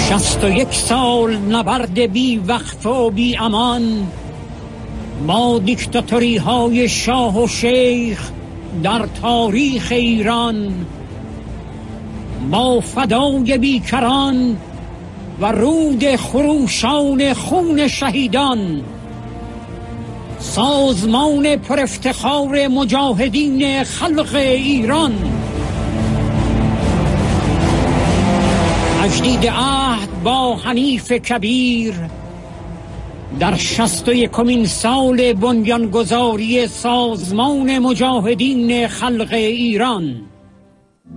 61 سال نبرد بی وقف و بی امان با دیکتاتوری های شاه و شیخ در تاریخ ایران، با فدای بیکران و رود خروشان خون شهیدان، سازمان پر افتخار مجاهدین خلق ایران تجدید عهد با حنیف کبیر در 61مین سال بنیانگذاری سازمان مجاهدین خلق ایران.